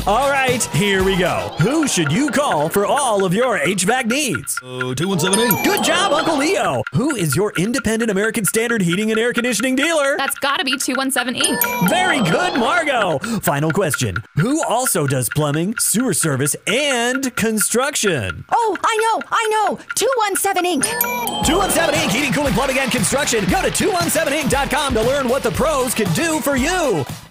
All right, here we go. Who should you call for all of your HVAC needs? 2178. Good job, Uncle Leo. Who is your independent American Standard heating and air conditioning dealer? That's gotta be 217 Inc. Very good, Margot. Final question. Who also does plumbing, sewer service, and construction? Oh, I know. 217 Inc. 217 Inc. Heating, cooling, plumbing, and construction. Go to 217inc.com to learn what the pros can do for you.